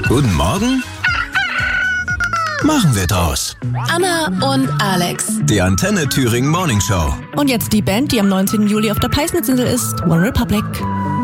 Guten Morgen. Machen wir draus. Anna und Alex. Die Antenne Thüringen Morning Show. Und jetzt die Band, die am 19. Juli auf der Peißnitsinsel ist. One Republic.